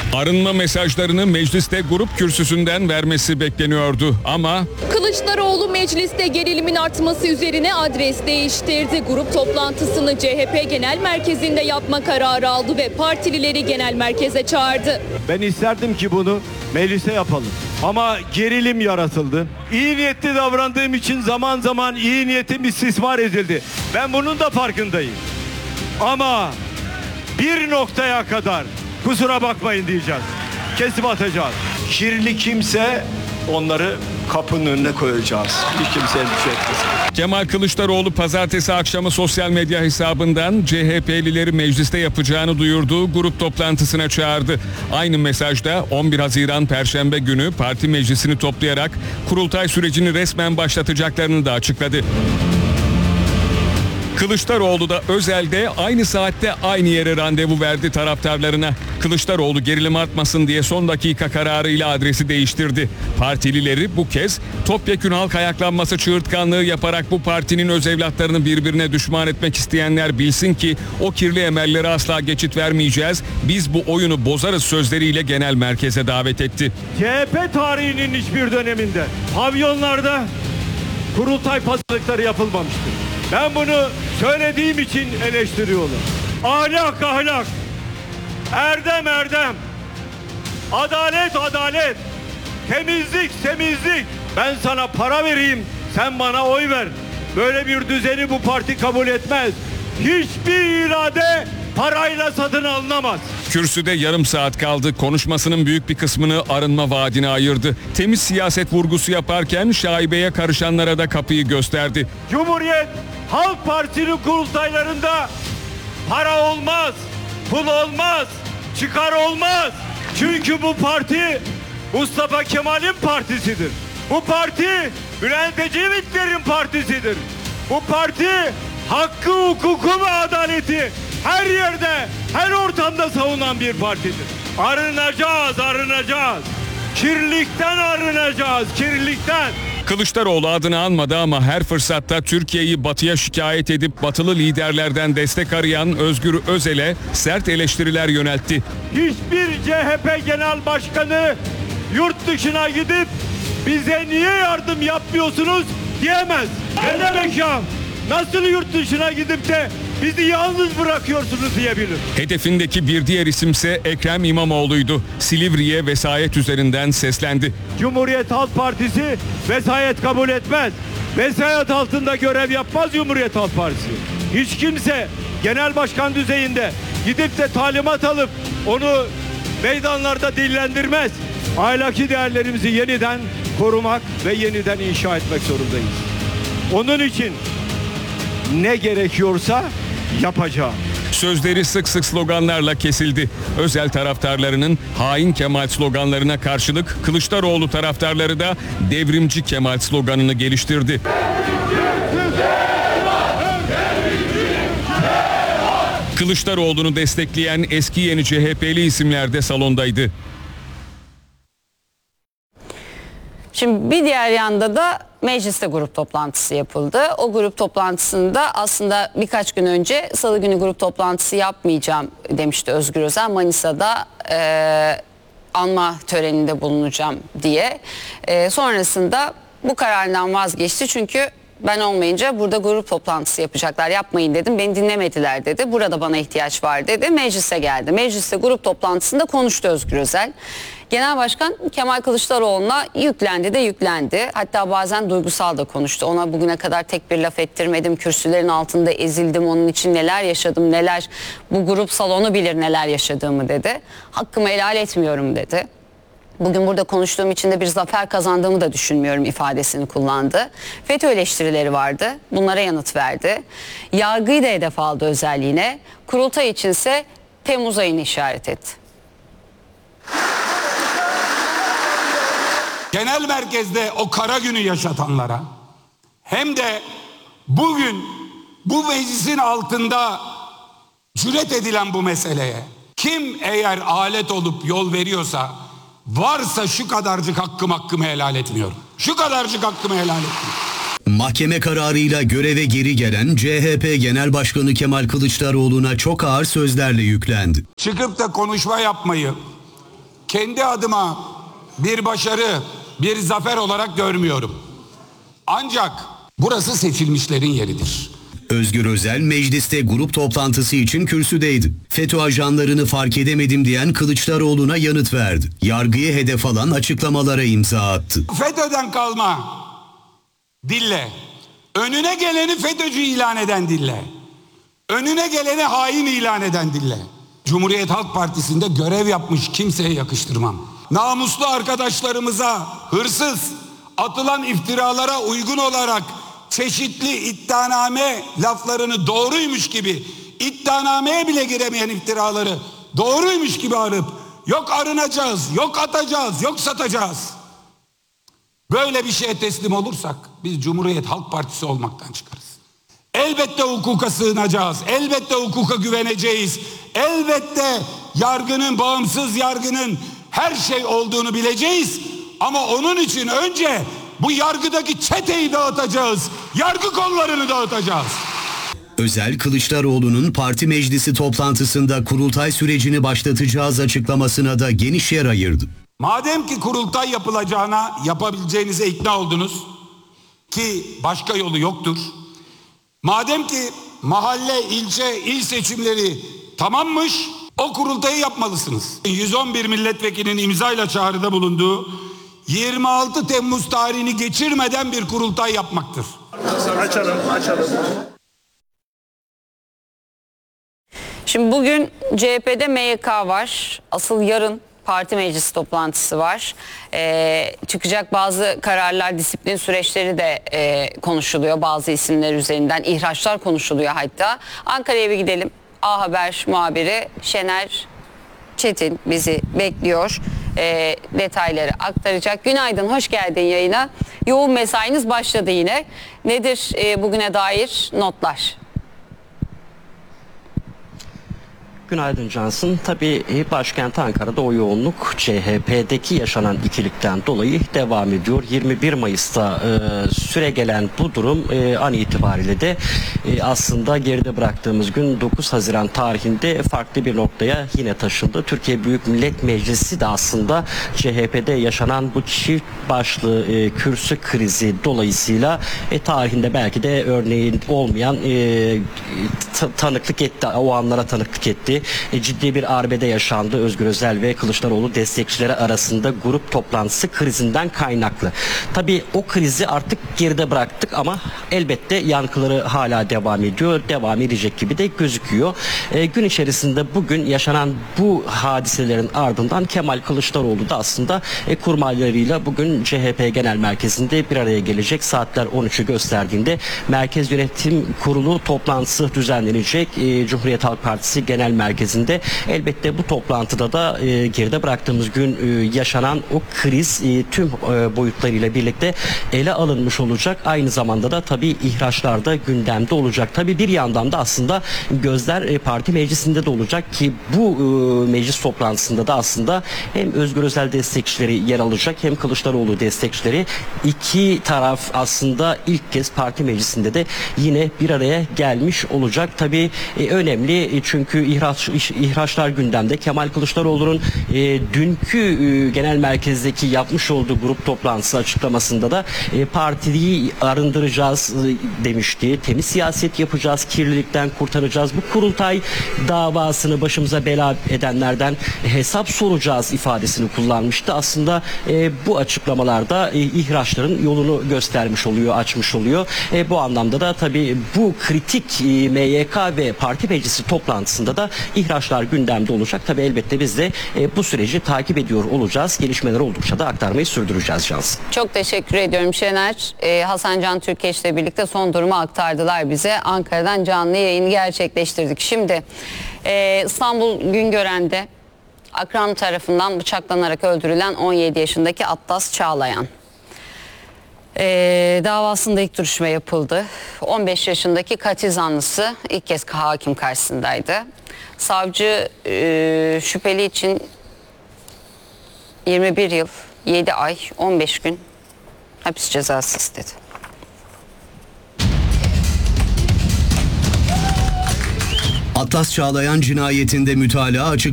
Arınma mesajlarını mecliste grup kürsüsünden vermesi bekleniyordu ama Kılıçdaroğlu mecliste gerilimin artması üzerine adres değiştirdi. Grup toplantısını CHP Genel Merkezi'nde yapma kararı aldı ve partilileri genel merkeze çağırdı. Ben isterdim ki bunu meclise yapalım. Ama gerilim yaratıldı. İyi niyetli davrandığım için zaman zaman iyi niyetim istismar edildi. Ben bunun da farkındayım. Ama bir noktaya kadar kusura bakmayın diyeceğiz. Kesip atacağız. Kirli kimse onları kapının önüne koyacağız. Hiç kimse endişe etmesin. Kemal Kılıçdaroğlu pazartesi akşamı sosyal medya hesabından CHP'lileri mecliste yapacağını duyurduğu grup toplantısına çağırdı. Aynı mesajda 11 Haziran Perşembe günü parti meclisini toplayarak kurultay sürecini resmen başlatacaklarını da açıkladı. Kılıçdaroğlu da özelde aynı saatte aynı yere randevu verdi taraftarlarına. Kılıçdaroğlu gerilim artmasın diye son dakika kararıyla adresi değiştirdi. Partilileri bu kez topyekün halk ayaklanması çığırtkanlığı yaparak bu partinin öz evlatlarını birbirine düşman etmek isteyenler bilsin ki o kirli emellere asla geçit vermeyeceğiz. Biz bu oyunu bozarız sözleriyle genel merkeze davet etti. CHP tarihinin hiçbir döneminde pavyonlarda kurultay pazarlıkları yapılmamıştır. Ben bunu söylediğim için eleştiriyorum. Ahlak ahlak, erdem erdem, adalet adalet, temizlik temizlik. Ben sana para vereyim, sen bana oy ver. Böyle bir düzeni bu parti kabul etmez. Hiçbir irade parayla satın alınamaz. Kürsüde yarım saat kaldı. Konuşmasının büyük bir kısmını arınma vaadine ayırdı. Temiz siyaset vurgusu yaparken şaibeye karışanlara da kapıyı gösterdi. Cumhuriyet Halk Partisi'nin kurultaylarında para olmaz, pul olmaz, çıkar olmaz. Çünkü bu parti Mustafa Kemal'in partisidir. Bu parti Bülent Ecevitlerin partisidir. Bu parti hakkı, hukuku ve adaleti her yerde, her ortamda savunan bir partidir. Arınacağız, arınacağız. Kirlilikten arınacağız, kirlilikten. Kılıçdaroğlu adını anmadı ama her fırsatta Türkiye'yi batıya şikayet edip batılı liderlerden destek arayan Özgür Özel'e sert eleştiriler yöneltti. Hiçbir CHP Genel Başkanı yurt dışına gidip bize niye yardım yapmıyorsunuz diyemez. Ne demek ya? Nasıl yurt dışına gidip de bizi yalnız bırakıyorsunuz diyebilir. Hedefindeki bir diğer isimse Ekrem İmamoğlu'ydu. Silivri'ye vesayet üzerinden seslendi. Cumhuriyet Halk Partisi vesayet kabul etmez. Vesayet altında görev yapmaz Cumhuriyet Halk Partisi. Hiç kimse genel başkan düzeyinde gidip de talimat alıp onu meydanlarda dillendirmez. Ahlaki değerlerimizi yeniden korumak ve yeniden inşa etmek zorundayız. Onun için ne gerekiyorsa yapacağım. Sözleri sık sık sloganlarla kesildi. Özel taraftarlarının hain Kemal sloganlarına karşılık Kılıçdaroğlu taraftarları da devrimci Kemal sloganını geliştirdi. Kılıçdaroğlu'nu destekleyen eski yeni CHP'li isimler de salondaydı. Şimdi bir diğer yanda da mecliste grup toplantısı yapıldı. O grup toplantısında aslında birkaç gün önce salı günü grup toplantısı yapmayacağım demişti Özgür Özel. Manisa'da anma töreninde bulunacağım diye. Sonrasında bu kararından vazgeçti çünkü ben olmayınca burada grup toplantısı yapacaklar. Yapmayın dedim. Beni dinlemediler dedi. Burada bana ihtiyaç var dedi. Meclise geldi. Mecliste grup toplantısında konuştu Özgür Özel. Genel Başkan Kemal Kılıçdaroğlu'na yüklendi de yüklendi. Hatta bazen duygusal da konuştu. Ona bugüne kadar tek bir laf ettirmedim. Kürsülerin altında ezildim. Onun için neler yaşadım, neler. Bu grup salonu bilir neler yaşadığımı dedi. Hakkımı helal etmiyorum dedi. Bugün burada konuştuğum için de bir zafer kazandığımı da düşünmüyorum ifadesini kullandı. FETÖ eleştirileri vardı. Bunlara yanıt verdi. Yargıyı da hedef aldı özelliğine. Kurultay içinse Temmuz ayını işaret etti. Genel merkezde o kara günü yaşatanlara hem de bugün bu meclisin altında cüret edilen bu meseleye kim eğer alet olup yol veriyorsa varsa şu kadarcık hakkımı helal etmiyorum. Şu kadarcık hakkımı helal etmiyorum. Mahkeme kararıyla göreve geri gelen CHP Genel Başkanı Kemal Kılıçdaroğlu'na çok ağır sözlerle yüklendi. Çıkıp da konuşma yapmayı, kendi adıma bir başarı, bir zafer olarak görmüyorum. Ancak burası seçilmişlerin yeridir. Özgür Özel mecliste grup toplantısı için kürsüdeydi. FETÖ ajanlarını fark edemedim diyen Kılıçdaroğlu'na yanıt verdi. Yargıyı hedef alan açıklamalara imza attı. FETÖ'den kalma dille, önüne geleni FETÖ'cü ilan eden dille, önüne geleni hain ilan eden dille. Cumhuriyet Halk Partisi'nde görev yapmış kimseye yakıştırmam. Namuslu arkadaşlarımıza hırsız, atılan iftiralara uygun olarak çeşitli iddianame laflarını doğruymuş gibi, iddianameye bile giremeyen iftiraları doğruymuş gibi arıp yok arınacağız, yok atacağız, yok satacağız. Böyle bir şeye teslim olursak biz Cumhuriyet Halk Partisi olmaktan çıkarız. Elbette hukuka sığınacağız, elbette hukuka güveneceğiz, elbette yargının, bağımsız yargının her şey olduğunu bileceğiz. Ama onun için önce bu yargıdaki çeteyi dağıtacağız, yargı kollarını dağıtacağız. Özel, Kılıçdaroğlu'nun parti meclisi toplantısında kurultay sürecini başlatacağız açıklamasına da geniş yer ayırdı. Madem ki kurultay yapılacağına, yapabileceğinize ikna oldunuz ki başka yolu yoktur. Madem ki mahalle, ilçe, il seçimleri tamammış, o kurultayı yapmalısınız. 111 milletvekilinin imzayla çağrıda bulunduğu 26 Temmuz tarihini geçirmeden bir kurultay yapmaktır. Açalım. Şimdi bugün CHP'de MYK var. Asıl yarın parti meclisi toplantısı var. Çıkacak bazı kararlar, disiplin süreçleri de konuşuluyor. Bazı isimler üzerinden ihraçlar konuşuluyor hatta. Ankara'ya bir gidelim. A Haber muhabiri Şener Çetin bizi bekliyor. Detayları aktaracak. Günaydın, hoş geldin yayına. Yoğun mesainiz başladı yine. Nedir bugüne dair notlar? Günaydın Cansın. Tabii başkent Ankara'da o yoğunluk CHP'deki yaşanan ikilikten dolayı devam ediyor. 21 Mayıs'ta süregelen bu durum an itibariyle de aslında geride bıraktığımız gün 9 Haziran tarihinde farklı bir noktaya yine taşındı. Türkiye Büyük Millet Meclisi de aslında CHP'de yaşanan bu çift başlı kürsü krizi dolayısıyla tarihinde belki de örneğin olmayan tanıklık etti. O anlara tanıklık etti. Ciddi bir arbede yaşandı. Özgür Özel ve Kılıçdaroğlu destekçileri arasında grup toplantısı krizinden kaynaklı. Tabii o krizi artık geride bıraktık ama elbette yankıları hala devam ediyor. Devam edecek gibi de gözüküyor. Gün içerisinde bugün yaşanan bu hadiselerin ardından Kemal Kılıçdaroğlu da aslında kurmaylarıyla bugün CHP Genel Merkezi'nde bir araya gelecek. Saatler 13'ü gösterdiğinde Merkez Yönetim Kurulu toplantısı düzenlenecek. Cumhuriyet Halk Partisi Genel Merkezi'nde. Elbette bu toplantıda da geride bıraktığımız gün yaşanan o kriz tüm boyutlarıyla birlikte ele alınmış olacak. Aynı zamanda da tabii ihraçlar da gündemde olacak. Tabii bir yandan da aslında gözler parti meclisinde de olacak ki bu meclis toplantısında da aslında hem Özgür Özel destekçileri yer alacak hem Kılıçdaroğlu destekçileri. İki taraf aslında ilk kez parti meclisinde de yine bir araya gelmiş olacak. Tabii önemli çünkü ihraçlar gündemde. Kemal Kılıçdaroğlu'nun dünkü genel merkezdeki yapmış olduğu grup toplantısı açıklamasında da partiyi arındıracağız demişti. Temiz siyaset yapacağız, kirlilikten kurtaracağız. Bu kurultay davasını başımıza bela edenlerden hesap soracağız ifadesini kullanmıştı. Aslında bu açıklamalarda ihraçların yolunu göstermiş oluyor, açmış oluyor. Bu anlamda da tabii bu kritik MYK ve parti meclisi toplantısında da ihraçlar gündemde olacak. Tabii elbette biz de bu süreci takip ediyor olacağız. Gelişmeler oldukça da aktarmayı sürdüreceğiz Cansın. Çok teşekkür ediyorum Şener. Hasan Can Türkeş ile birlikte son durumu aktardılar bize. Ankara'dan canlı yayını gerçekleştirdik. Şimdi İstanbul Güngören'de akranı tarafından bıçaklanarak öldürülen 17 yaşındaki Atlas Çağlayan. Davasında ilk duruşma yapıldı. 15 yaşındaki katil zanlısı ilk kez hakim karşısındaydı. Savcı şüpheli için 21 yıl, 7 ay, 15 gün hapis cezası istedi. Atlas Çağlayan cinayetinde mütalaa açık